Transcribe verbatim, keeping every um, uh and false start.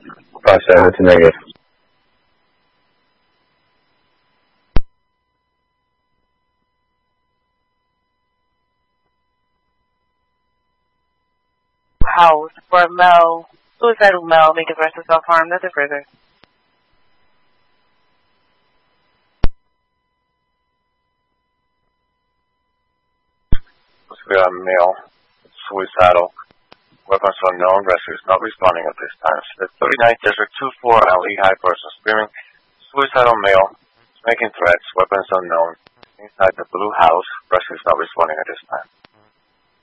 Five seven, it's a negative. House for Mel, suicidal Mel, make it versus self-harm, nothing further. We are male, suicidal, weapons unknown, rescue is not responding at this time. The thirty-ninth District two four L E high person screaming, suicidal male, making threats, weapons unknown, inside the blue house, rescue is not responding at this time.